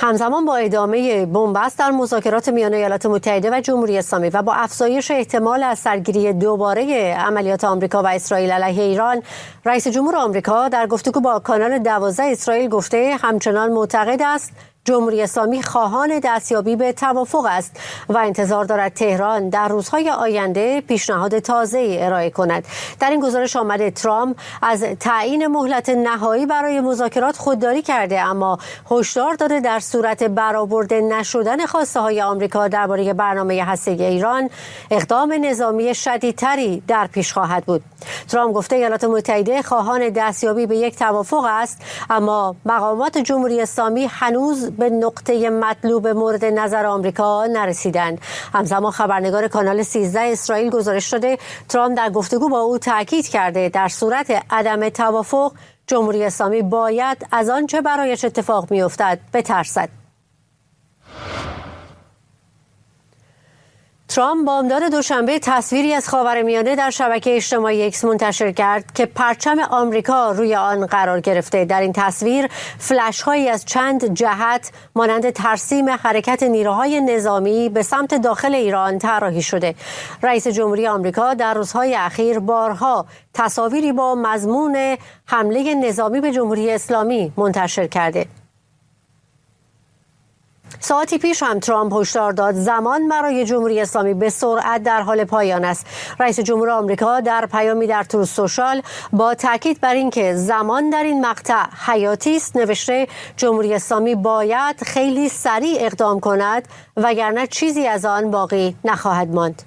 همزمان با ادامه بنبست در مذاکرات میان ایالات متحده و جمهوری اسلامی و با افزایش احتمال از سرگیری دوباره عملیات آمریکا و اسرائیل علیه ایران، رئیس جمهور آمریکا در گفتگو با کانال 12 اسرائیل گفته همچنان معتقد است جمهوری اسلامی خواهان دستیابی به توافق است و انتظار دارد تهران در روزهای آینده پیشنهاد تازه‌ای ارائه کند. در این گزارش آمده ترامپ از تعیین مهلت نهایی برای مذاکرات خودداری کرده، اما هشدار داده در صورت برآورده نشدن خواسته‌های آمریکا درباره برنامه هسته‌ای ایران، اقدام نظامی شدیدتری در پیش خواهد بود. ترامپ گفته ایالات متحده خواهان دستیابی به یک توافق است، اما مقامات جمهوری اسلامی هنوز به نقطه مطلوب مورد نظر آمریکا نرسیدند. همزمان خبرنگار کانال 13 اسرائیل گزارش داده ترامپ در گفتگو با او تاکید کرده در صورت عدم توافق جمهوری اسلامی باید از آنچه برایش اتفاق می‌افتد بترسد. ترامپ بامداد دوشنبه تصویری از خاورمیانه در شبکه اجتماعی اکس منتشر کرد که پرچم آمریکا روی آن قرار گرفته. در این تصویر فلش‌هایی از چند جهت مانند ترسیم حرکت نیروهای نظامی به سمت داخل ایران طراحی شده. رئیس جمهوری آمریکا در روزهای اخیر بارها تصاویری با مضمون حمله نظامی به جمهوری اسلامی منتشر کرده. ساعتی پیش هم ترامپ هشدار داد زمان برای جمهوری اسلامی به سرعت در حال پایان است. رئیس جمهور آمریکا در پیامی در تروث سوشال با تاکید بر اینکه زمان در این مقطع حیاتی است نوشته جمهوری اسلامی باید خیلی سریع اقدام کند وگرنه چیزی از آن باقی نخواهد ماند.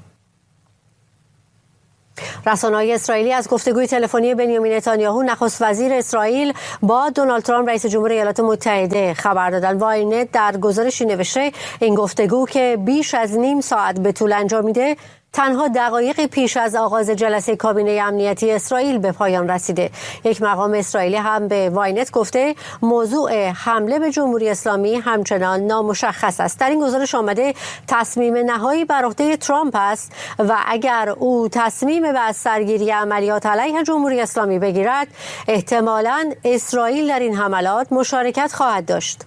رسانه‌های اسرائیلی از گفتگوی تلفنی بنیامین نتانیاهو نخست وزیر اسرائیل با دونالد ترامپ رئیس جمهور ایالات متحده خبر دادند. واینت در گزارشی نوشته این گفتگو که بیش از نیم ساعت به طول انجامیده تنها دقایقی پیش از آغاز جلسه کابینه امنیتی اسرائیل به پایان رسیده. یک مقام اسرائیلی هم به واینت گفته موضوع حمله به جمهوری اسلامی همچنان نامشخص است. در این گزارش آمده تصمیم نهایی بر عهده ترامپ است و اگر او تصمیم به سرگیری عملیات علیه جمهوری اسلامی بگیرد احتمالاً اسرائیل در این حملات مشارکت خواهد داشت.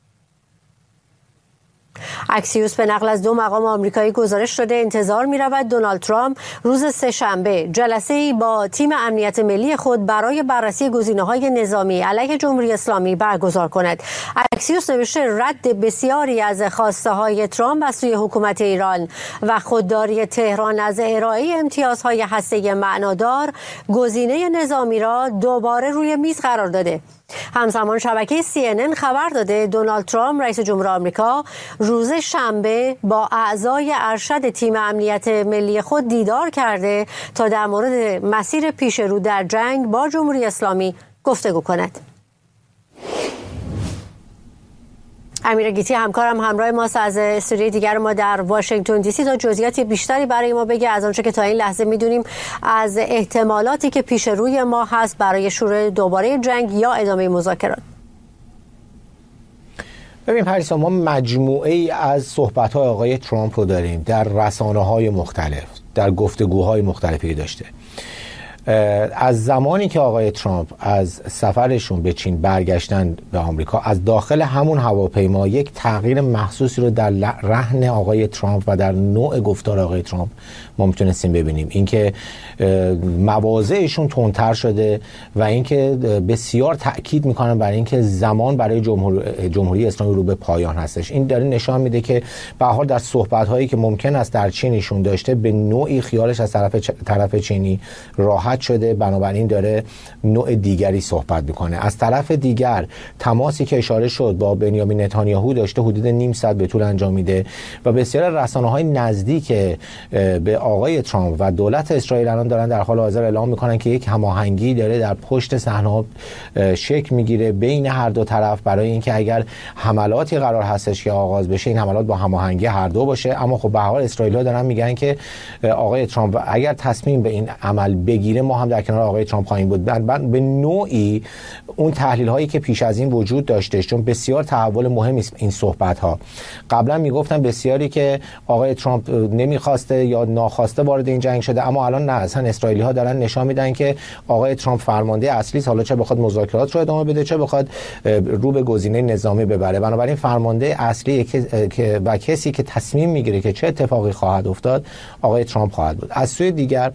اکسیوس به نقل از دو مقام آمریکایی گزارش داده انتظار می‌رود دونالد ترامپ روز سه‌شنبه جلسه‌ای با تیم امنیت ملی خود برای بررسی گزینه‌های نظامی علیه جمهوری اسلامی برگزار کند. اکسیوس نوشته رد بسیاری از خواسته‌های ترامپ از سوی حکومت ایران و خودداری تهران از ارائه امتیازهای هسته‌ای معنادار گزینه نظامی را دوباره روی میز قرار داده. همزمان شبکه CNN خبر داده دونالد ترامپ رئیس جمهور آمریکا روز شنبه با اعضای ارشد تیم امنیت ملی خود دیدار کرده تا در مورد مسیر پیش رو در جنگ با جمهوری اسلامی گفتگو کند. امیر گیتی همکارم همراه ماست از استودیوی دیگر ما در واشنگتن دی سی تا جزئیات بیشتری برای ما بگه از آنچه که تا این لحظه میدونیم از احتمالاتی که پیش روی ما هست برای شروع دوباره جنگ یا ادامه مذاکرات. ببین پریسا، ما مجموعه ای از صحبت‌های آقای ترامپ رو داریم در رسانه‌های مختلف، در گفتگوهای مختلفی داشته. از زمانی که آقای ترامپ از سفرشون به چین برگشتن به آمریکا، از داخل همون هواپیما یک تغییر محسوسی رو در رهن آقای ترامپ و در نوع گفتار آقای ترامپ ما میتونستیم ببینیم. اینکه مواضعشون تندتر شده و اینکه بسیار تأکید میکنن بر اینکه زمان برای جمهوری اسلامی رو به پایان هستش. این داره نشان میده که به هر حال در صحبت‌هایی که ممکن است در چینشون داشته به نوعی خیالش از طرف چینی راحت شده، بنابراین داره نوع دیگری صحبت میکنه. از طرف دیگر تماسی که اشاره شد با بنیامین نتانیاهو داشته حدود نیم ساعت به طول انجامیده و بسیار رسانه‌های نزدیک به آقای ترامپ و دولت اسرائیل الان دارن در حال حاضر اعلام میکنن که یک هماهنگی داره در پشت صحنه شکل میگیره بین هر دو طرف برای اینکه اگر حملاتی قرار هستش که آغاز بشه این حملات با هماهنگی هر دو باشه. اما خب به هر حال اسرائیلی‌ها دارن میگن که آقای ترامپ اگر تصمیم به این عمل بگیره ما هم در کنار آقای ترامپ خواهیم بود. به نوعی اون تحلیل هایی که پیش از این وجود داشته، چون بسیار تحول مهمی است این صحبت ها. قبلا میگفتن بسیاری که آقای ترامپ نمیخواسته یا ناخواسته وارد این جنگ شده، اما الان نه، اصلا اسرائیلی ها دارن نشان میدن که آقای ترامپ فرمانده اصلی است، حالا چه بخواد مذاکرات رو ادامه بده چه بخواد رو به گزینه نظامی ببره. بنابراین فرمانده اصلی و کسی که تصمیم میگیره که چه اتفاقی خواهد افتاد آقای ترامپ خواهد بود. از سوی دیگر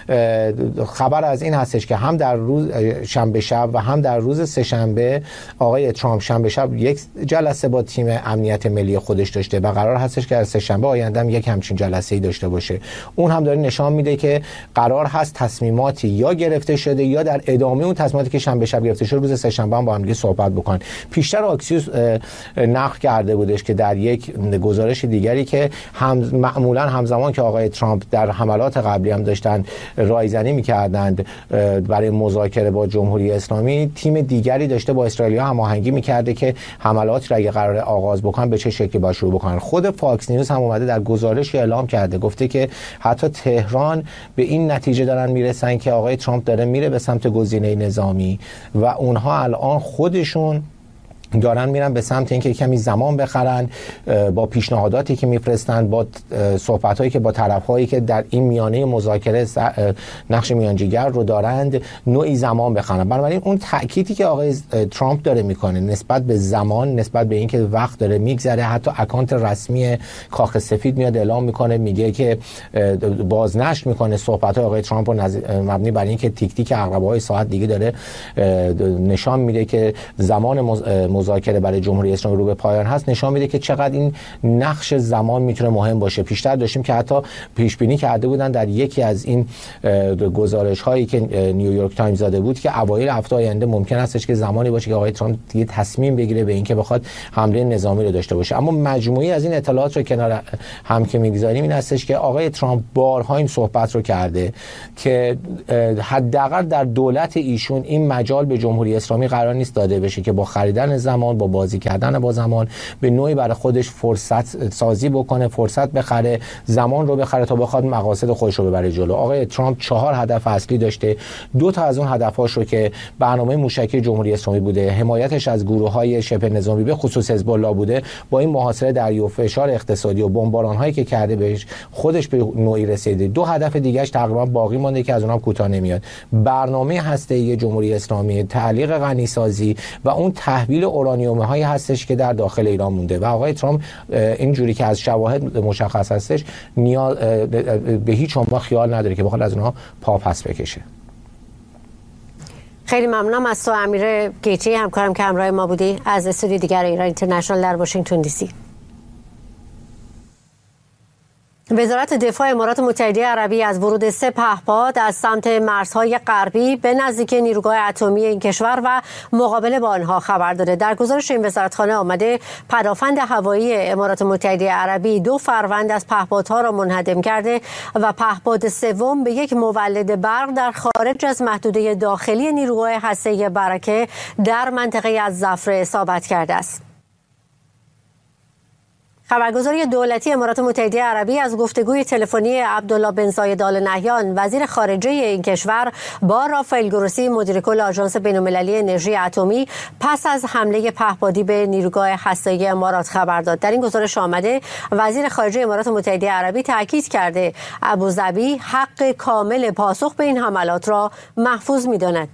خبر از این هستش که هم در روز شنبه شب و هم در روز سه‌شنبه آقای ترامپ شنبه شب یک جلسه با تیم امنیت ملی خودش داشته و قرار هستش که در سه‌شنبه آینده هم یک همچین جلسه‌ای داشته باشه. اون هم داره نشان میده که قرار هست تصمیماتی یا گرفته شده یا در ادامه اون تصمیماتی که شنبه شب گرفته شده روز سه‌شنبه هم با هم دیگه صحبت بکنن. پیشتر آکسیوس نقل کرده بودش که در یک گزارش دیگری که معمولا همزمان که آقای ترامپ در حملات قبلی هم داشتن رایزنی می‌کردند برای مذاکره با جمهوری اسلامی، تیم دیگری داشته با اسرائیلیا هماهنگی می‌کرده که حملات را اگه قرار آغاز بکنن به چه شکلی باید شروع بکنن. خود فاکس نیوز هم اومده در گزارشی اعلام کرده، گفته که حتی تهران به این نتیجه دارن میرسن که آقای ترامپ داره میره به سمت گزینه نظامی و اونها الان خودشون دارن میرن به سمت اینکه کمی زمان بخرن با پیشنهاداتی که میفرستن، با صحبتایی که با طرفایی که در این میانه مذاکره نقش میانجیگر رو دارند نوعی زمان بخرن. بنابراین اون تأکیدی که آقای ترامپ داره میکنه نسبت به زمان، نسبت به اینکه وقت داره میگذره، حتی اکانت رسمی کاخ سفید میاد اعلام میکنه، میگه که بازنشر میکنه صحبت‌های آقای ترامپ رو مبنی بر اینکه تیک تیک عقربه‌های ساعت دیگه داره نشان میده که زمان مذاکره برای جمهوری اسلامی رو به پایان هست، نشان میده که چقدر این نقش زمان میتونه مهم باشه. پیشتر داشتیم که حتی پیش بینی کرده بودن در یکی از این گزارش هایی که نیویورک تایمز داده بود که اوایل هفته آینده ممکن استش که زمانی باشه که آقای ترامپ دیگه تصمیم بگیره به اینکه بخواد حمله نظامی رو داشته باشه. اما مجموعی از این اطلاعات رو کنار هم که میگذاریم این هستش که آقای ترامپ بارها این صحبت رو کرده که حداقل در دولت ایشون این مجال به جمهوری اسلامی قرار نیست داده بشه که با خریدن زمان، با بازی کردن با زمان به نوعی برای خودش فرصت سازی بکنه، فرصت بخره، زمان رو بخره تا بخواد مقاصد خودش رو ببره جلو. آقای ترامپ 4 هدف اصلی داشته. 2 تا از اون هدف‌هاش رو که برنامه موشکی جمهوری اسلامی بوده، حمایتش از گروه‌های شبه نظامی به خصوص حزب الله بوده، با این محاصره دریایی و فشار اقتصادی و بمباران‌هایی که کرده بهش خودش به نوعی رسیده. 2 هدف دیگه‌اش تقریبا باقی مونده که از اونها کوتاه نمیاد. برنامه هسته‌ای جمهوری اسلامی، تعلیق غنیسازی و اون تحویل اورانیوم هایی هستش که در داخل ایران مونده و آقای ترامپ اینجوری که از شواهد مشخص هستش به هیچ عنوان خیال نداره که بخواد از اونها پا پس بکشه. خیلی ممنونم از تو امیر گیتی، همکارم که همراه ما بودی از استودیو دیگر ایران اینترنشنال در واشنگتن دی سی. وزارت دفاع امارات متحده عربی از ورود 3 پهپاد از سمت مرزهای غربی به نزدیک نیروگاه اتمی این کشور و مقابله با آنها خبر داده. در گزارش این وزارتخانه آمده پدافند هوایی امارات متحده عربی 2 فروند از پهپادها را منهدم کرده و پهپاد 3 به یک مولد برق در خارج از محدوده داخلی نیروگاه هسته‌ای برکه در منطقه از زفر اصابت کرده است. خبرگزاری دولتی امارات متحده عربی از گفتگوی تلفنی عبدالله بن زاید آل نهیان وزیر خارجه این کشور با رافائل گروسی مدیر کل آژانس بین‌المللی انرژی اتمی پس از حمله پهپادی به نیروگاه هسته‌ای امارات خبر داد. در این گزارش آمده وزیر خارجه امارات متحده عربی تاکید کرده ابوظبی حق کامل پاسخ به این حملات را محفوظ می‌داند.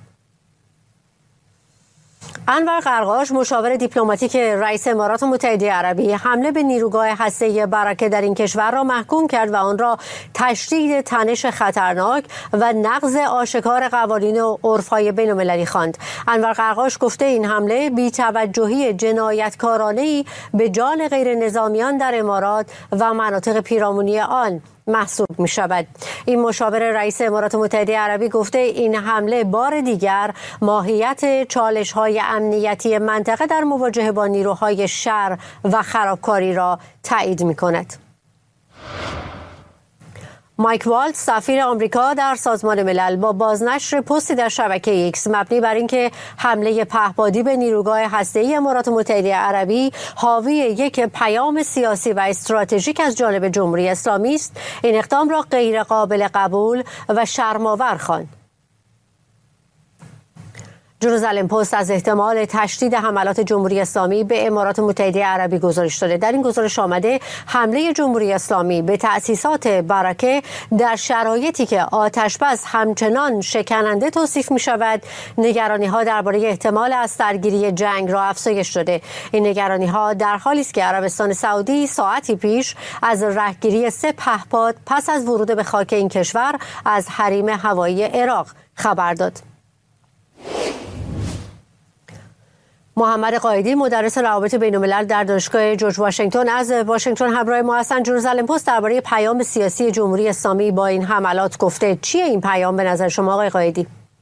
انور قرقاش مشاور دیپلماتیک رئیس امارات متحده عربی حمله به نیروگاه هسته‌ای برکه در این کشور را محکوم کرد و آن را تشدید تنش خطرناک و نقض آشکار قوانین و عرف‌های بین‌المللی خواند. انور قرقاش گفته این حمله بی‌توجهی جنایتکارانه‌ای به جان غیر نظامیان در امارات و مناطق پیرامونی آن محسوب می شود. این مشاور رئیس امارات متحده عربی گفته این حمله بار دیگر ماهیت چالش‌های امنیتی منطقه در مواجهه با نیروهای شر و خرابکاری را تایید می کند. مایک والتز سفیر آمریکا در سازمان ملل با بازنشر پستی در شبکه ایکس مبنی بر اینکه حمله پهپادی به نیروگاه هسته‌ای امارات متحده عربی حاوی یک پیام سیاسی و استراتژیک از جانب جمهوری اسلامی است، این اقدام را غیر قابل قبول و شرم‌آور خواند. ژروزالم پست از احتمال تشدید حملات جمهوری اسلامی به امارات متحده عربی گزارش داده. در این گزارش آمده حمله جمهوری اسلامی به تأسیسات برکه در شرایطی که آتش‌بس همچنان شکننده توصیف می شود، نگرانی ها درباره احتمال از سرگیری جنگ را افزایش داده. این نگرانی ها در حالی است که عربستان سعودی ساعتی پیش از رهگیری 3 پهپاد پس از ورود به خاک این کشور از حریم هوایی عراق خبر داد. محمد قائدی مدرس روابط بین‌الملل در دانشگاه جورج واشنگتن از واشنگتن همراه ما هستند. ژروزالم پست درباره پیام سیاسی جمهوری اسلامی با این حملات گفته. چیه این پیام به نظر شما آقای قائدی؟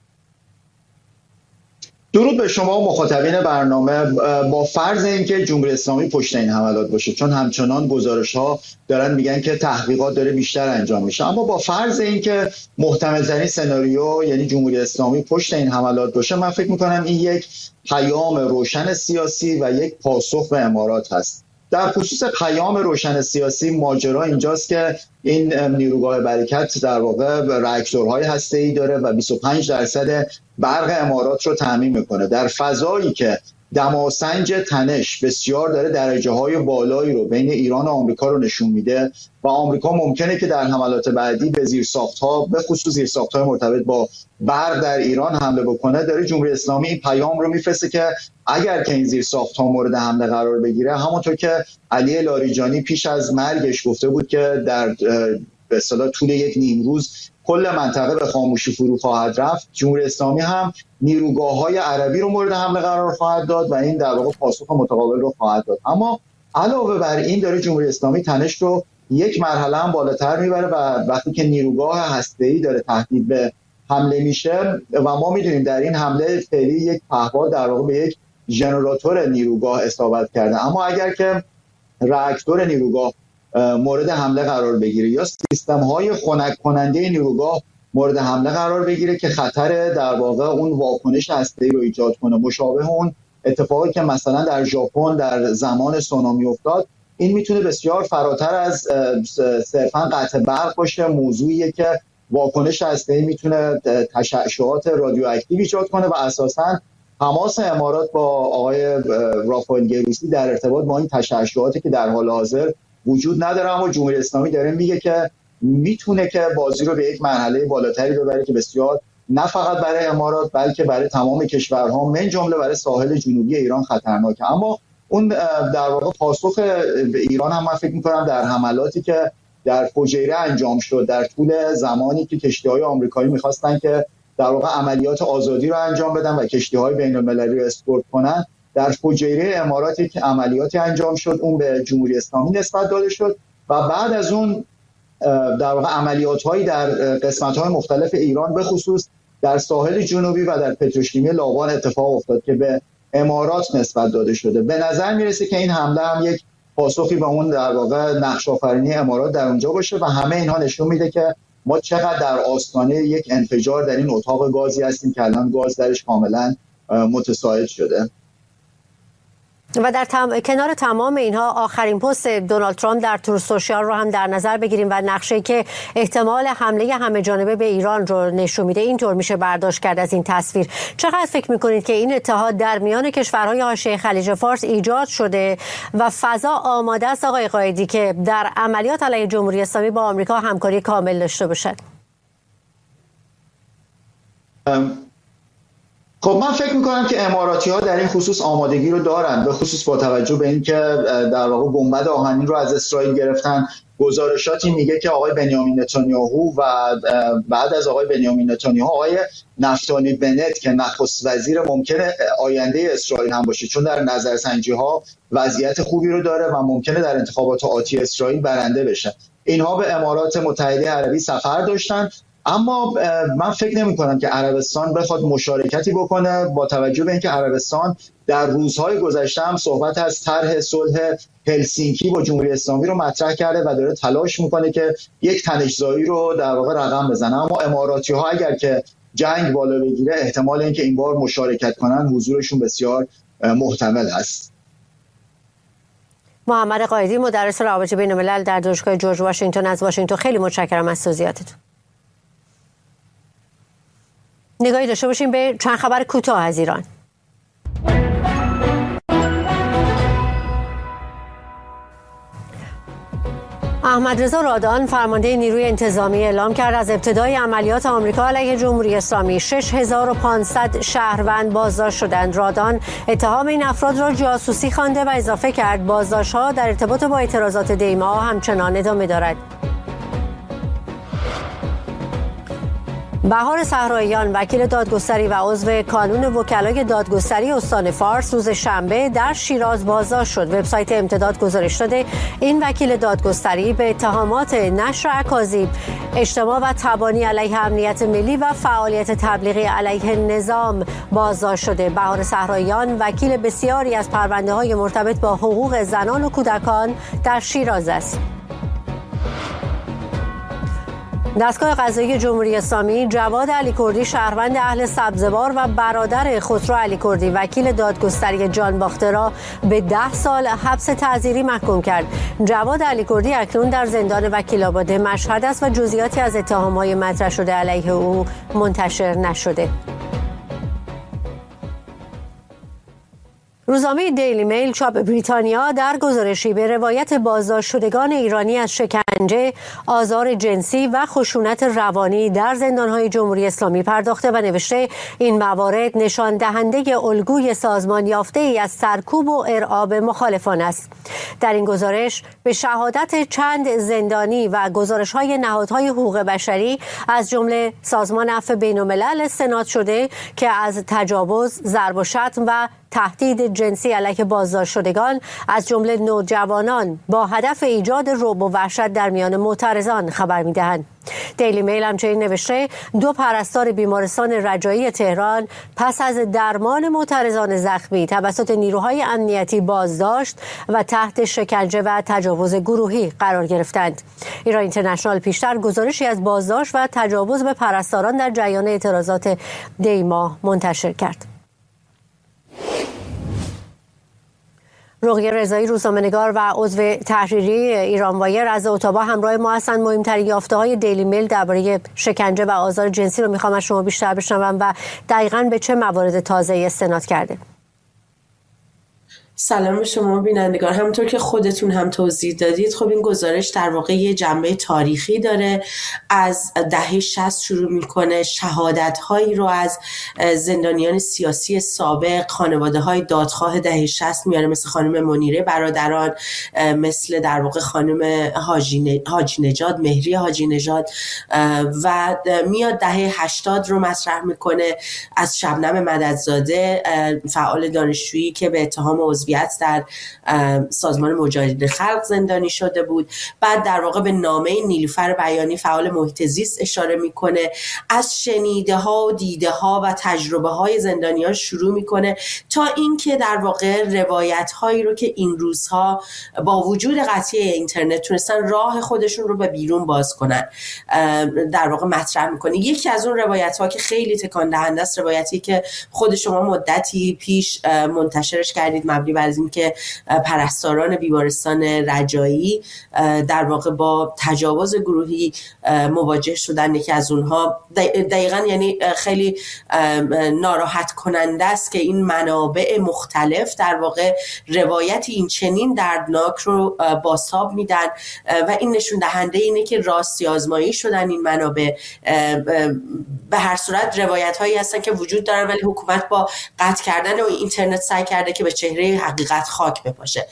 درود به شما و مخاطبین برنامه. با فرض اینکه جمهوری اسلامی پشت این حملات باشه، چون همچنان گزارش‌ها دارن میگن که تحقیقات داره بیشتر انجام میشه، اما با فرض اینکه محتمل‌ترین سناریو یعنی جمهوری اسلامی پشت این حملات باشه، من فکر می‌کنم این یک پیام روشن سیاسی و یک پاسخ به امارات هست. در خصوص پیام روشن سیاسی، ماجرا اینجاست که این نیروگاه برکت در واقع راکتورهای هسته‌ای داره و 25% برق امارات رو تامین میکنه در فضایی که دماسنج تنش بسیار داره درجه‌های بالایی رو بین ایران و آمریکا رو نشون میده و آمریکا ممکنه که در حملات بعدی به زیرساخت‌ها، به خصوص زیرساخت‌های مرتبط با برق در ایران حمله بکنه. داره جمهوری اسلامی این پیام رو میفرسته که اگر که این زیرساخت‌ها مورد حمله قرار بگیره، همونطور که علی لاریجانی پیش از مرگش گفته بود که در به اصطلاح طول یک نیم روز کل منطقه به خاموشی فرو خواهد رفت، جمهوری اسلامی هم نیروگاه‌های عربی رو مورد حمله قرار خواهد داد و این در واقع پاسخ متقابل رو خواهد داد. اما علاوه بر این داره جمهوری اسلامی تنش رو یک مرحله هم بالاتر میبره و وقتی که نیروگاه هسته‌ای داره تهدید به حمله میشه و ما میدونیم در این حمله فعلی یک پهپاد در واقع به یک ژنراتور نیروگاه اصابت کرده، اما اگر که راکتور نیروگاه مورد حمله قرار بگیره یا سیستم‌های خنک کننده نیروگاه مورد حمله قرار بگیره که خطر در واقع اون واکنش هسته‌ای رو ایجاد کنه، مشابه اون اتفاقی که مثلا در ژاپن در زمان سونامی افتاد، این میتونه بسیار فراتر از صرفاً قطع برق باشه. موضوعیه که واکنش هسته‌ای میتونه تشعشعات رادیواکتیو ایجاد کنه و اساساً تماس امارات با آقای رافائل گروسی در ارتباط با این تشعشعاتی که در حال حاضر وجود نداره، اما جمهوری اسلامی داره میگه که میتونه که بازی رو به یک مرحله بالاتری ببره که بسیار نه فقط برای امارات بلکه برای تمام کشورها من جمله برای ساحل جنوبی ایران خطرناکه. اما اون در واقع پاسخ به ایران هم من فکر می‌کنم در حملاتی که در فجیره انجام شد در طول زمانی که کشتی‌های آمریکایی می‌خواستن که در واقع عملیات آزادی رو انجام بدن و کشتی‌های بین‌المللی رو اسکورت کنن، در فجیره اماراتی که عملیاتی انجام شد اون به جمهوری اسلامی نسبت داده شد و بعد از اون در واقع عملیات‌هایی در قسمت‌های مختلف ایران به خصوص در ساحل جنوبی و در پتروشیمی لاوان اتفاق افتاد که به امارات نسبت داده شده. به نظر میرسه که این حمله هم یک پاسخی به اون در واقع نقش آفرینی امارات در اونجا باشه و همه اینها نشون میده که ما چقدر در آستانه یک انفجار در این اتاق گازی هستیم که الان گاز درش کاملا متساعد شده. و در کنار تمام اینها آخرین پست دونالد ترامپ در تروث سوشیال رو هم در نظر بگیریم و نقشه‌ای که احتمال حمله همه جانبه به ایران رو نشون میده، اینطور میشه برداشت کرد از این تصویر. چقدر فکر میکنید که این اتحاد در میان کشورهای حاشیه خلیج فارس ایجاد شده و فضا آماده است آقای قائدی که در عملیات علیه جمهوری اسلامی با آمریکا همکاری کامل داشته باشد؟ خب من فکر میکنم که اماراتی‌ها در این خصوص آمادگی رو دارن، به خصوص با توجه به اینکه در واقع گنبد آهنین رو از اسرائیل گرفتن. گزارشاتی میگه که آقای بنیامین نتانیاهو و بعد از آقای بنیامین نتانیاهو آقای نفتالی بنت که نخست وزیر ممکنه آینده اسرائیل هم باشه، چون در نظرسنجی‌ها وضعیت خوبی رو داره و ممکنه در انتخابات آتی اسرائیل برنده بشه. اینها به امارات متحده عربی سفر داشتن، اما من فکر نمی کنم که عربستان بخواد مشارکتی بکنه با توجه به اینکه عربستان در روزهای گذشته هم صحبت از طرح صلح هلسینکی با جمهوری اسلامی رو مطرح کرده و داره تلاش میکنه که یک تنش‌زایی رو در واقع رقم بزنه. اما اماراتی‌ها اگر که جنگ بالا بگیره احتمال اینکه این بار مشارکت کنن حضورشون بسیار محتمل است. محمد قائدی مدرس روابط بین‌الملل در دانشگاه جورج واشنگتن از واشنگتن، خیلی متشکرم از توضیحاتتون. نگاهی داشته باشیم به چند خبر کوتاه از ایران. احمدرضا رادان فرمانده نیروی انتظامی اعلام کرد از ابتدای عملیات آمریکا علیه جمهوری اسلامی 6500 شهروند بازداشت شدند. رادان اتهام این افراد را جاسوسی خوانده و اضافه کرد بازداشت‌ها در ارتباط با اعتراضات دی‌ماه همچنان ادامه دارد. بهار صحراییان وکیل دادگستری و عضو کانون وکلای دادگستری استان فارس روز شنبه در شیراز بازداشت شد. وبسایت امتداد گزارش داده این وکیل دادگستری به اتهامات نشر اکاذیب، اجتماع و تبانی علیه امنیت ملی و فعالیت تبلیغی علیه نظام بازداشت شده. بهار صحراییان وکیل بسیاری از پرونده‌های مرتبط با حقوق زنان و کودکان در شیراز است. دستگاه قضایی جمهوری اسلامی جواد علیکردی شهروند اهل سبزوار و برادر خسرو علیکردی وکیل دادگستری جانباخته را به 10 سال حبس تعزیری محکوم کرد. جواد علیکردی اکنون در زندان وکیل‌آباد مشهد است و جزئیاتی از اتهام‌های مطرح شده علیه او منتشر نشده. روزنامه دیلی میل چاپ بریتانیا در گزارشی به روایت بازداشت شدگان ایرانی از شکنجه، آزار جنسی و خشونت روانی در زندان‌های جمهوری اسلامی پرداخته و نوشته این موارد نشان دهنده الگوی سازمان یافته‌ای از سرکوب و ارعاب مخالفان است. در این گزارش به شهادت چند زندانی و گزارش‌های نهادهای حقوق بشری از جمله سازمان عفو بین‌الملل استناد شده که از تجاوز، ضرب و شتم و تهدید جنسی علیه بازداشت شدگان از جمله نوجوانان با هدف ایجاد رعب و وحشت در میان معترضان خبر می‌دهند. دیلی میل همچنین نوشته 2 پرستار بیمارستان رجایی تهران پس از درمان معترضان زخمی توسط نیروهای امنیتی بازداشت و تحت شکنجه و تجاوز گروهی قرار گرفتند. ایران اینترنشنال پیشتر گزارشی از بازداشت و تجاوز به پرستاران در جریان اعتراضات دی‌ماه منتشر کرد. رقیه رضایی روزنامه‌نگار و عضو تحریری ایران وایر از اتاوا همراه ما هستند. مهمترین یافته‌های دیلی میل درباره شکنجه و آزار جنسی رو می‌خوام از شما بیشتر بشنوم و دقیقاً به چه موارد تازه‌ای استناد کرده. سلام به شما بینندگان. همونطور که خودتون هم توضیح دادید، خب این گزارش در واقع یه جنبه تاریخی داره. از دهه 60 شروع میکنه، شهادت‌هایی رو از زندانیان سیاسی سابق، خانواده‌های دادخواه دهه 60 میاره، مثل خانم منیره برادران، مثل در واقع خانم حاجی نژاد، مهری حاجی نژاد، و میاد دهه 80 رو مطرح میکنه از شبنم مددزاده، فعال دانشجویی که به اتهام عضویت در سازمان مجاهدین خلق زندانی شده بود. بعد در واقع به نامه نیلوفر بیانی فعال محیط زیست اشاره میکنه، از شنیده ها و دیده ها و تجربه های زندانیان شروع میکنه تا اینکه در واقع روایت هایی رو که این روزها با وجود قطعی اینترنت تونستن راه خودشون رو به بیرون باز کنن در واقع مطرح میکنه. یکی از اون روایت ها که خیلی تکان دهنده است، روایتی که خود شما مدتی پیش منتشرش کردید، مبنی بر این که پرستاران بیمارستان رجایی در واقع با تجاوز گروهی مواجه شدن. یکی از اونها دقیقاً یعنی خیلی ناراحت کننده است که این منابع مختلف در واقع روایت این چنین دردناک رو بازتاب میدن و این نشون دهنده اینه که راستی آزمایی شدن این منابع. به هر صورت روایت هایی هستن که وجود دارن، ولی حکومت با قطع کردن و اینترنت سعی کرده که به چهره حقیقت خاک بپاشه.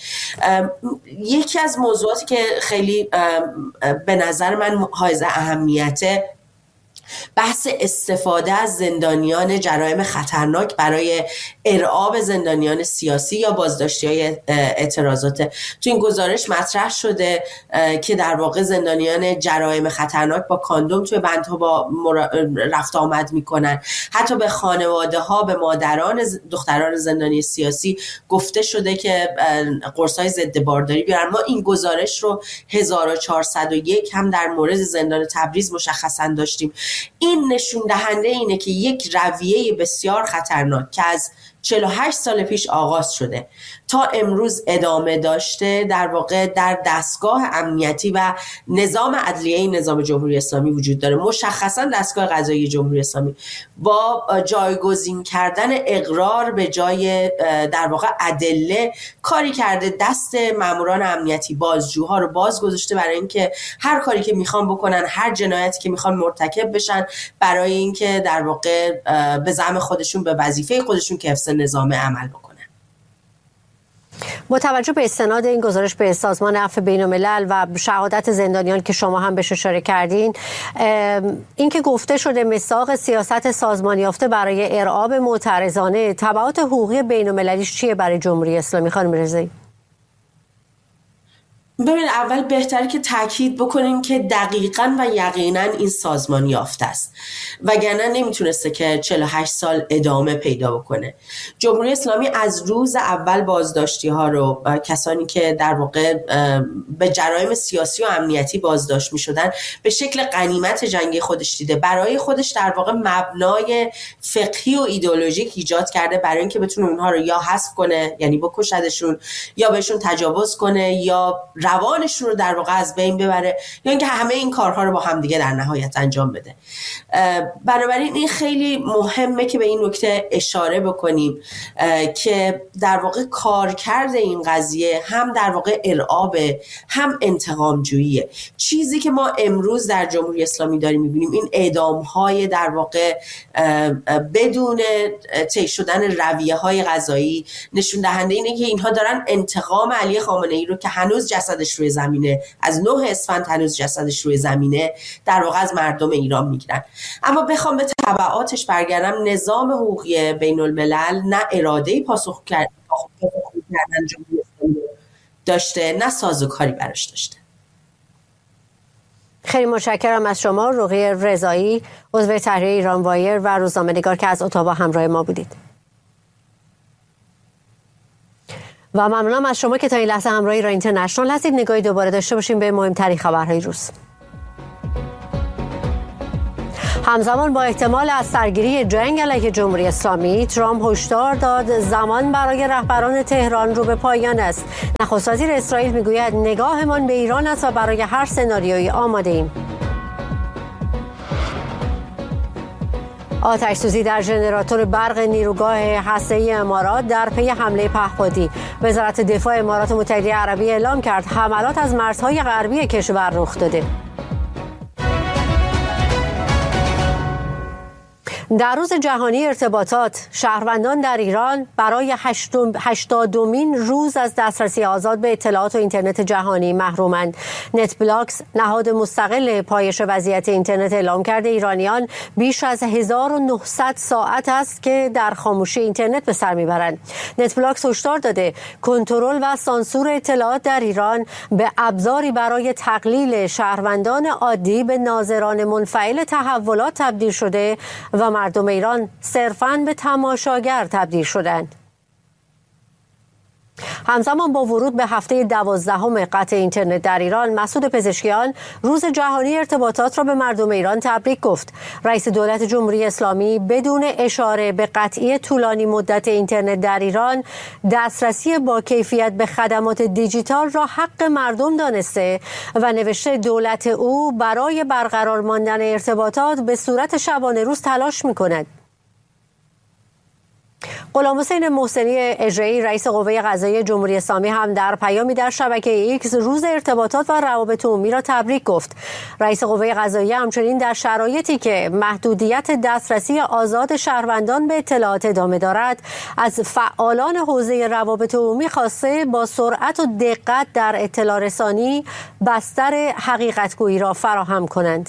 یکی از موضوعاتی که خیلی به نظر من حائز اهمیته، بحث استفاده از زندانیان جرایم خطرناک برای ارعاب زندانیان سیاسی یا بازداشتی‌های اعتراضات. تو این گزارش مطرح شده که در واقع زندانیان جرایم خطرناک با کاندوم توی بندها با رفت آمد میکنن. حتی به خانواده ها، به مادران دختران زندانی سیاسی گفته شده که قرص‌های ضد بارداری بیارن. ما این گزارش رو 1401 هم در مورد زندان تبریز مشخصا داشتیم. این نشون دهنده اینه که یک رویه بسیار خطرناک که از 48 سال پیش آغاز شده تا امروز ادامه داشته در واقع در دستگاه امنیتی و نظام عدلیه نظام جمهوری اسلامی وجود داره، مشخصا دستگاه قضایی جمهوری اسلامی، با جایگزین کردن اقرار به جای در واقع ادله کاری کرده دست ماموران امنیتی بازجوها رو باز گذاشته برای اینکه هر کاری که میخوان بکنن، هر جنایتی که میخوان مرتکب بشن، برای اینکه در واقع به زعم خودشون به وظیفه خودشون که حفظ نظام عمل بکنن. با توجه به استناد این گزارش به سازمان عفو بین‌الملل و شهادت زندانیان که شما هم بهش اشاره کردین، این که گفته شده مصداق سیاست سازمانی یافته برای ارعاب معترضانه، تبعات حقوقی بین‌المللیش چیه برای جمهوری اسلامی خانم رضایی؟ ببین، اول بهتره که تاکید بکنیم که دقیقاً و یقیناً این سازمان یافته است، وگرنه نمیتونسته که 48 سال ادامه پیدا بکنه. جمهوری اسلامی از روز اول بازداشتی ها رو، کسانی که در واقع به جرایم سیاسی و امنیتی بازداشت میشدن، به شکل غنیمت جنگی خودش دیده، برای خودش در واقع مبنای فقهی و ایدئولوژیک ایجاد کرده برای اینکه بتونه اونها رو یا حذف کنه، یعنی بکشدشون، یا بهشون تجاوز کنه، یا روانشون رو در واقع از بین ببره، یا اینکه همه این کارها رو با هم دیگه در نهایت انجام بده. بنابراین این خیلی مهمه که به این نکته اشاره بکنیم که در واقع کارکرد این قضیه هم در واقع ارعاب، هم انتقامجوییه. چیزی که ما امروز در جمهوری اسلامی داریم می‌بینیم، این اعدام‌های در واقع بدون طی شدن رویه‌های قضایی، نشون دهنده اینه که اینها دارن انتقام علی خامنه‌ای رو که هنوز جسدش روی زمینه، از 9 اسفند هنوز جسدش روی زمینه، در واقع از مردم ایران میگیرن. اما بخوام به تبعاتش برگردم، نظام حقوقی بین الملل نه اراده‌ای پاسخ کردن جمهوری اسلامی داشته، نه سازوکاری براش داشته. خیلی متشکرم از شما رقیه رضایی، عضو تحریریه ایران وایر و روزنامه‌نگار که از اتاوا همراه ما بودید. و ممنونم از شما که تا این لحظه همراه ایران اینترنشنال هستید. نگاهی دوباره داشته باشیم به مهمترین خبرهای روز. همزمان با احتمال از سرگیری جنگ علیه جمهوری اسلامی، ترامپ هشدار داد زمان برای رهبران تهران رو به پایان است. نخست وزیر اسرائیل میگوید نگاهمان به ایران است و برای هر سناریویی آماده ایم. آتش سوزی در ژنراتور برق نیروگاه هسته‌ای امارات در پی حمله پهپادی. وزارت دفاع امارات متحده عربی اعلام کرد حملات از مرزهای غربی کشور رخ داده. در روز جهانی ارتباطات، شهروندان در ایران برای 80مین روز از دسترسی آزاد به اطلاعات و اینترنت جهانی محرومند. نت بلاکس، نهاد مستقل پایش وضعیت اینترنت، اعلام کرده ایرانیان بیش از 1900 ساعت است که در خاموشی اینترنت به سر میبرند. نت بلاکس هشدار داده کنترل و سانسور اطلاعات در ایران به ابزاری برای تقلیل شهروندان عادی به ناظران منفعل تحولات تبدیل شده و مردم ایران صرفاً به تماشاگر تبدیل شدند. همزمان با ورود به هفته 12 قطع اینترنت در ایران، مسعود پزشکیان روز جهانی ارتباطات را به مردم ایران تبریک گفت. رئیس دولت جمهوری اسلامی بدون اشاره به قطعی طولانی مدت اینترنت در ایران، دسترسی با کیفیت به خدمات دیجیتال را حق مردم دانسته و نوشته دولت او برای برقرار ماندن ارتباطات به صورت شبانه روز تلاش می‌کند. غلامحسین محسنی اجرایی رئیس قوه قضاییه جمهوری اسلامی هم در پیامی در شبکه ایکس روز ارتباطات و روابط عمومی را تبریک گفت. رئیس قوه قضاییه همچنین در شرایطی که محدودیت دسترسی آزاد شهروندان به اطلاعات ادامه دارد، از فعالان حوزه روابط عمومی خواسته با سرعت و دقت در اطلاع رسانی بستر حقیقتگویی را فراهم کنند.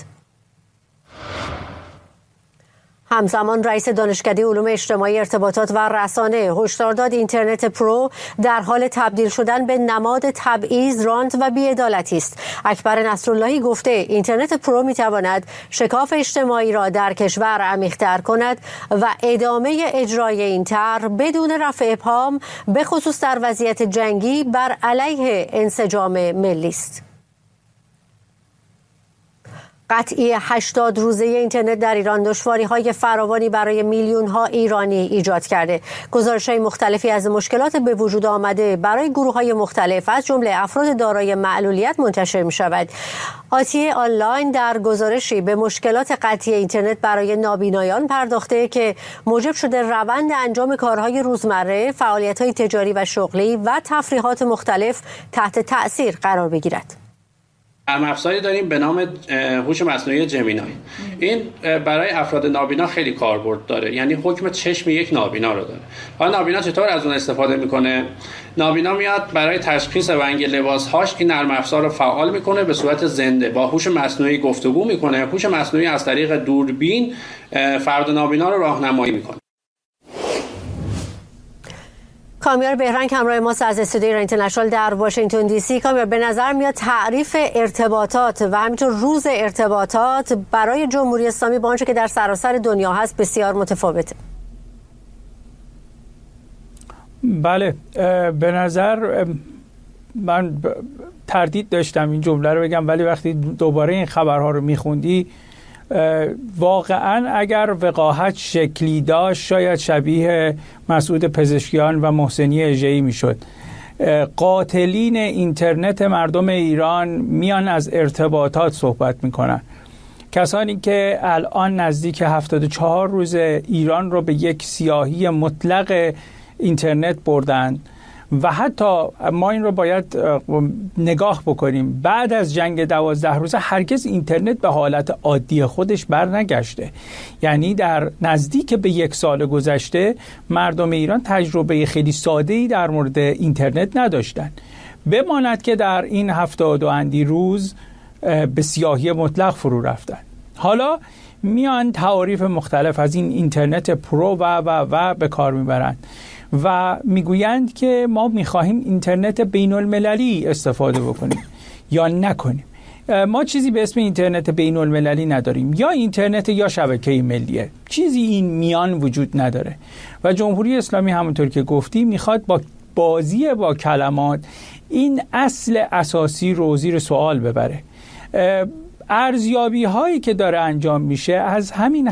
همزمان رئیس دانشکده علوم اجتماعی، ارتباطات و رسانه هشدار داد اینترنت پرو در حال تبدیل شدن به نماد تبعیض، رانت و بی‌عدالتی است. اکبر نصراللهی گفته اینترنت پرو می‌تواند شکاف اجتماعی را در کشور عمیق‌تر کند و ادامه اجرای این طرح بدون رفع ابهام، به خصوص در وضعیت جنگی، بر علیه انسجام ملی است. قطعی 80 روزه اینترنت در ایران دشواری‌های فراوانی برای میلیون‌ها ایرانی ایجاد کرده. گزارش‌های مختلفی از مشکلات به وجود آمده برای گروه‌های مختلف از جمله افراد دارای معلولیت منتشر می‌شود. آتیه آنلاین در گزارشی به مشکلات قطعی اینترنت برای نابینایان پرداخته که موجب شده روند انجام کارهای روزمره، فعالیت‌های تجاری و شغلی و تفریحات مختلف تحت تأثیر قرار بگیرد. نرم افزاری داریم به نام هوش مصنوعی جمینای. این برای افراد نابینا خیلی کاربرد داره، یعنی حکم چشم یک نابینا رو داره. حالا نابینا چطور از اون استفاده میکنه؟ نابینا میاد برای تشخیص رنگ لباسهاش این نرم افزار رو فعال میکنه، به صورت زنده با هوش مصنوعی گفتگو میکنه. هوش مصنوعی از طریق دوربین فرد نابینا رو راهنمایی میکنه. کامیار بهرنگ همراه ماست از استودیوی ایران اینترنشنال در واشنگتن دی سی. کامیار، به نظر میاد تعریف ارتباطات و همینطور روز ارتباطات برای جمهوری اسلامی با آنچه که در سراسر دنیا هست بسیار متفاوته. بله، به نظر من تردید داشتم این جمله رو بگم، ولی وقتی دوباره این خبرها رو میخوندی واقعا اگر وقاحت شکلی داشت شاید شبیه مسعود پزشکیان و محسنی اژه‌ای میشد. قاتلین اینترنت مردم ایران میان از ارتباطات صحبت میکنن. کسانی که الان نزدیک 74 روز ایران رو به یک سیاهی مطلق اینترنت بردن و حتی ما این رو باید نگاه بکنیم، بعد از جنگ 12 روزه هرگز اینترنت به حالت عادی خودش برنگشته. یعنی در نزدیک به 1 سال گذشته مردم ایران تجربه خیلی ساده‌ای در مورد اینترنت نداشتن، بماند که در این 72 اندی روز به سیاهی مطلق فرو رفتن. حالا میان تعاریف مختلف از این اینترنت پرو و به کار میبرند و میگویند که ما میخواهیم اینترنت بین المللی استفاده بکنیم یا نکنیم. ما چیزی به اسم اینترنت بین المللی نداریم، یا اینترنت یا شبکه ملیه، چیزی این میان وجود نداره. و جمهوری اسلامی همونطور که گفتی میخواد با بازی با کلمات این اصل اساسی رو زیر سوال ببره. ارزیابی هایی که داره انجام میشه از همین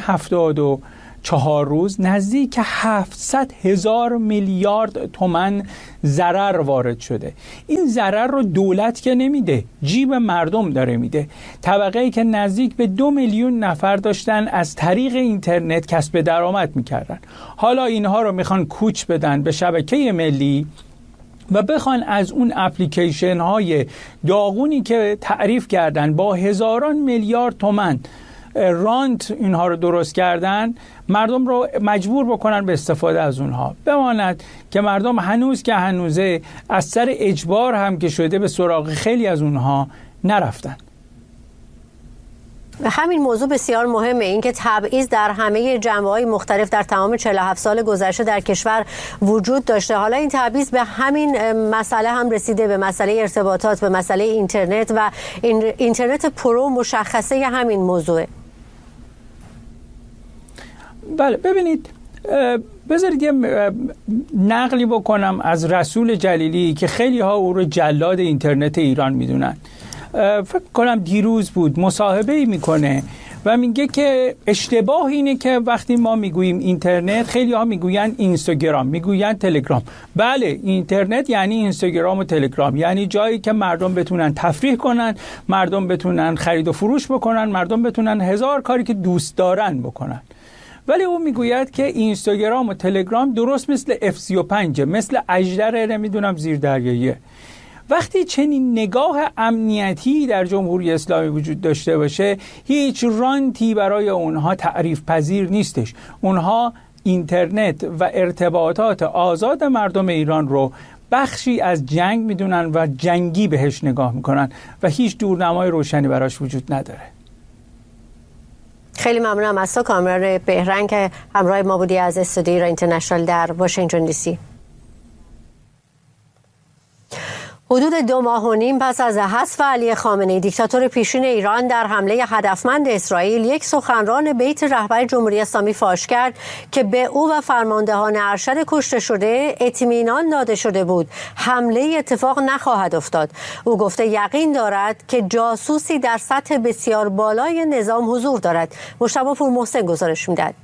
74 روز نزدیک 700,000 میلیارد تومان ضرر وارد شده. این ضرر رو دولت که نمیده، جیب مردم داره میده. طبقه‌ای که نزدیک به 2 میلیون نفر داشتن از طریق اینترنت کسب درآمد میکردن، حالا اینها رو میخوان کوچ بدن به شبکه ملی و بخوان از اون اپلیکیشن های داغونی که تعریف کردن با هزاران میلیارد تومان رانت اینها رو درست کردن، مردم رو مجبور بکنن به استفاده از اونها. بماند که مردم هنوز که هنوزه از سر اجبار هم که شده به سراغ خیلی از اونها نرفتن. همین موضوع بسیار مهمه، این که تبعیض در همه جنبه‌های مختلف در تمام 47 سال گذشته در کشور وجود داشته. حالا این تبعیض به همین مسئله هم رسیده، به مسئله ارتباطات، به مسئله اینترنت و اینترنت پرو مشخصه همین موضوعه. بله، ببینید، بذارید یه نقلی بکنم از رسول جلیلی که خیلی ها او رو جلاد اینترنت ایران میدونن. فکر کنم دیروز بود، مصاحبه‌ای میکنه و میگه که اشتباه اینه که وقتی ما میگوییم اینترنت خیلی ها میگوین اینستاگرام، میگوین تلگرام. بله، اینترنت یعنی اینستاگرام و تلگرام، یعنی جایی که مردم بتونن تفریح کنن، مردم بتونن خرید و فروش بکنن، مردم بتونن هزار کاری که دوست دارن بکنن. ولی او میگوید که اینستاگرام و تلگرام درست مثل F-35، مثل اژدر نمیدونم زیردریاییه. وقتی چنین نگاه امنیتی در جمهوری اسلامی وجود داشته باشه، هیچ رانتی برای اونها تعریف پذیر نیستش. اونها اینترنت و ارتباطات آزاد مردم ایران رو بخشی از جنگ میدونن و جنگی بهش نگاه میکنن و هیچ دورنمای روشنی براش وجود نداره. خیلی ممنونم از تو کامیار بهرنگ که همراه ما بودی از استودیوی ایران اینترنشنال در واشنگتن دی سی. حدود 2 ماه و نیم پس از حذف علی خامنه‌ای دیکتاتور پیشین ایران در حمله هدفمند اسرائیل، یک سخنران بیت رهبر جمهوری اسلامی فاش کرد که به او و فرماندهان ارشد کشته شده اطمینان داده شده بود حمله اتفاق نخواهد افتاد. او گفته یقین دارد که جاسوسی در سطح بسیار بالای نظام حضور دارد. مجتبی پورمحسن گزارش می‌دهد.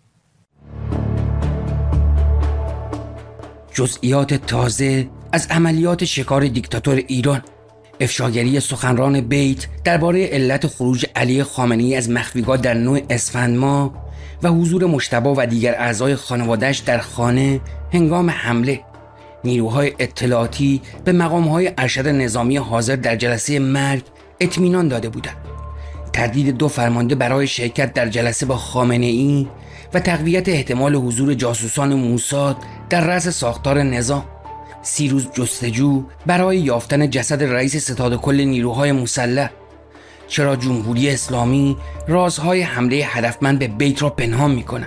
جزئیات تازه از عملیات شکار دیکتاتور ایران، افشاگری سخنران بیت درباره علت خروج علی خامنه‌ای از مخفیگاه در 9 اسفند ماه و حضور مجتبی و دیگر اعضای خانواده‌اش در خانه هنگام حمله. نیروهای اطلاعاتی به مقام‌های ارشد نظامی حاضر در جلسه مرگ اطمینان داده بودند. تردید 2 فرمانده برای شرکت در جلسه با خامنه‌ای و تقویت احتمال حضور جاسوسان موساد در رأس ساختار نظام. 30 روز جستجو برای یافتن جسد رئیس ستاد کل نیروهای مسلح. چرا جمهوری اسلامی رازهای حمله هدفمند به بیت را پنهان می‌کند؟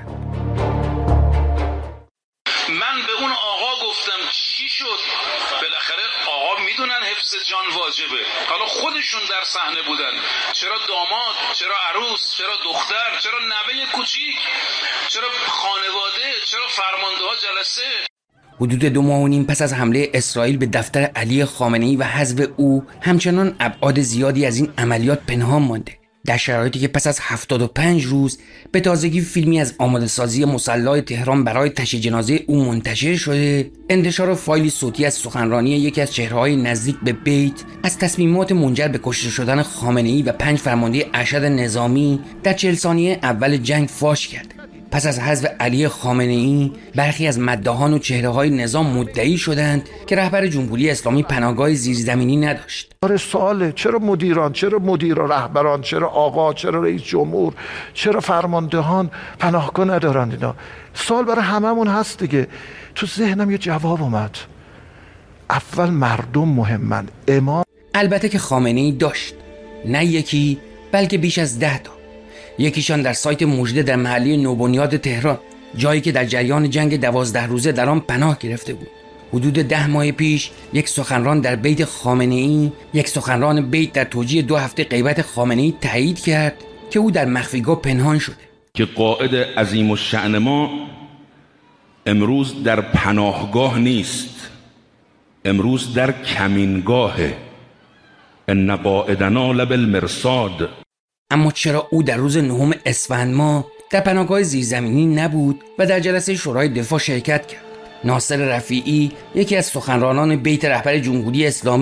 من به اون آقا گفتم چی شد؟ بالاخره آقا میدونن حفظ جان واجبه. حالا خودشون در صحنه بودن. چرا داماد؟ چرا عروس؟ چرا دختر؟ چرا نوه کوچیک؟ چرا خانواده؟ چرا فرمانده‌ها جلسه؟ حدود 2 ماه و نیم پس از حمله اسرائیل به دفتر علی خامنه‌ای و حذف او، همچنان ابعاد زیادی از این عملیات پنهان مانده. در شرایطی که پس از 75 روز به تازگی فیلمی از آماده سازی مسلح تهران برای تشییع جنازه او منتشر شده، انتشار فایلی صوتی از سخنرانی یکی از چهره‌های نزدیک به بیت از تصمیمات منجر به کشته شدن خامنه‌ای و 5 فرمانده ارشد نظامی در 40 ثانیه اول جنگ فاش کرده. پس از حذف علی خامنه‌ای، برخی از مداحان و چهره‌های نظام مدعی شدند که رهبر جمهوری اسلامی پناهگاه زیرزمینی نداشت. سواله چرا مدیران، چرا مدیر و رهبران، چرا آقا، چرا رئیس جمهور، چرا فرماندهان پناهگاه ندارن؟ اینا سوال برای هممون هست دیگه. تو ذهنم یه جواب اومد. اول مردم مهمن. امام البته که خامنه‌ای داشت، نه یکی بلکه بیش از 10 تا. یکیشان در سایت مژده در محله نوبنیاد تهران، جایی که در جریان جنگ 12 روزه در آن پناه گرفته بود. حدود 10 ماه پیش یک سخنران در بیت خامنه‌ای، یک سخنران بیت در توجیه 2 هفته غیبت خامنه‌ای تایید کرد که او در مخفیگاه پنهان شده. که قائد عظیم الشأن ما امروز در پناهگاه نیست، امروز در کمینگاهه. ان قائدنا لبالمرصاد. اما چرا او در روز 9 اسفند ماه در پناهگاه زیرزمینی نبود و در جلسه شورای دفاع شرکت کرد؟ ناصر رفیعی، یکی از سخنرانان بیت رهبر جمهوری اسلامی